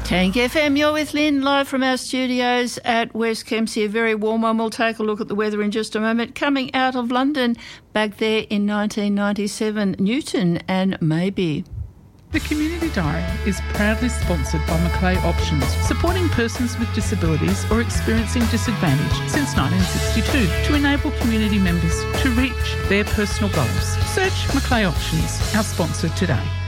Tank FM, you're with Lynn, live from our studios at West Kempsey. A very warm one. We'll take a look at the weather in just a moment. Coming out of London, back there in 1997, Newton and Maybe. The Community Diary is proudly sponsored by Macleay Options, supporting persons with disabilities or experiencing disadvantage since 1962 to enable community members to reach their personal goals. Search Macleay Options, our sponsor today.